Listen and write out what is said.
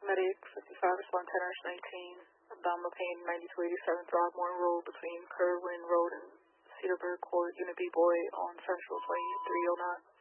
Medic 55, respond 10 abdominal pain, 9287 Throgmorton Road between Kerwin Road and Cedarburg Court, Unit B Boy on Central 2309.